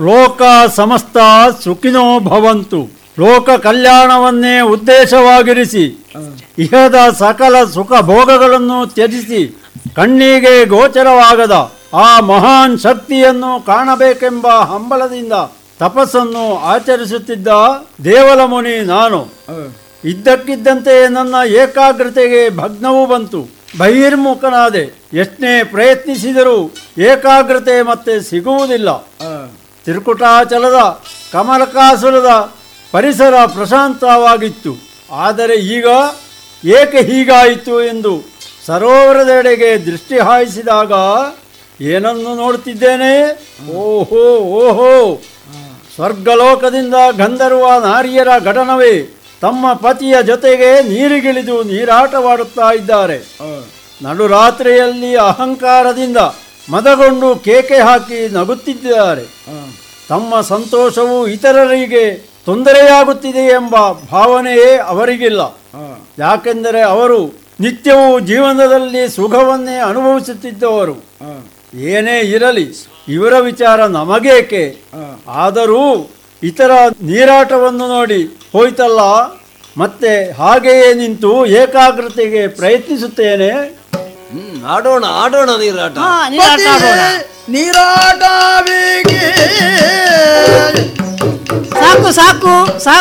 ಲೋಕ ಸಮಸ್ತ ಸುಖಿನೋ ಭವಂತು. ಲೋಕ ಕಲ್ಯಾಣವನ್ನೇ ಉದ್ದೇಶವಾಗಿರಿಸಿ ಇಹದ ಸಕಲ ಸುಖ ಭೋಗಗಳನ್ನು ತ್ಯಜಿಸಿ ಕಣ್ಣಿಗೆ ಗೋಚರವಾಗದ ಆ ಮಹಾನ್ ಶಕ್ತಿಯನ್ನು ಕಾಣಬೇಕೆಂಬ ಹಂಬಲದಿಂದ ತಪಸ್ಸನ್ನು ಆಚರಿಸುತ್ತಿದ್ದ ದೇವಲಮುನಿ ನಾನು. ಇದ್ದಕ್ಕಿದ್ದಂತೆ ನನ್ನ ಏಕಾಗ್ರತೆಗೆ ಭಗ್ನವೂ ಬಂತು. ಬಹಿರ್ಮುಖನಾದೆ. ಎಷ್ಟೇ ಪ್ರಯತ್ನಿಸಿದರೂ ಏಕಾಗ್ರತೆ ಮತ್ತೆ ಸಿಗುವುದಿಲ್ಲ. ತಿರುಕುಟಾಚಲದ ಕಮಲಕಾಸುರದ ಪರಿಸರ ಪ್ರಶಾಂತವಾಗಿತ್ತು. ಆದರೆ ಈಗ ಏಕೆ ಹೀಗಾಯಿತು ಎಂದು ಸರೋವರದೆಡೆಗೆ ದೃಷ್ಟಿ ಹಾಯಿಸಿದಾಗ ಏನನ್ನು ನೋಡುತ್ತಿದ್ದೇನೆ? ಓಹೋ ಓಹೋ, ಸ್ವರ್ಗಲೋಕದಿಂದ ಗಂಧರ್ವ ನಾರಿಯರ ಘಟನವೇ. ತಮ್ಮ ಪತಿಯ ಜೊತೆಗೆ ನೀರಿಗಿಳಿದು ನೀರಾಟವಾಡುತ್ತಾ ಇದ್ದಾರೆ. ನಡುರಾತ್ರಿಯಲ್ಲಿ ಅಹಂಕಾರದಿಂದ ಮದಗೊಂಡು ಕೇಕೆ ಹಾಕಿ ನಗುತ್ತಿದ್ದಾರೆ. ತಮ್ಮ ಸಂತೋಷವು ಇತರರಿಗೆ ತೊಂದರೆಯಾಗುತ್ತಿದೆ ಎಂಬ ಭಾವನೆಯೇ ಅವರಿಗಿಲ್ಲ. ಯಾಕೆಂದರೆ ಅವರು ನಿತ್ಯವೂ ಜೀವನದಲ್ಲಿ ಸುಖವನ್ನೇ ಅನುಭವಿಸುತ್ತಿದ್ದವರು. ಏನೇ ಇರಲಿ, ಇವರ ವಿಚಾರ ನಮಗೇಕೆ? ಆದರೂ ಇತರ ನೀರಾಟವನ್ನು ನೋಡಿ ಹೋಯ್ತಲ್ಲ, ಮತ್ತೆ ಹಾಗೆಯೇ ನಿಂತು ಏಕಾಗ್ರತೆಗೆ ಪ್ರಯತ್ನಿಸುತ್ತೇನೆ. ಆಡೋಣ ಆಡೋಣ ನೀರಾಟ. ನೀರಾಟ ಸಾಕು ಸಾಕು ಸಾಕು.